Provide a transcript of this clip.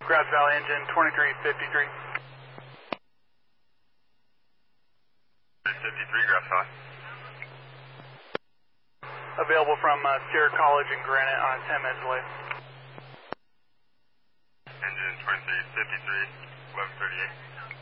Grass Valley engine 2353. 53 Grass Valley. Available from Sierra College and Granite on a 10-minute delay. Engine 2353, 1138.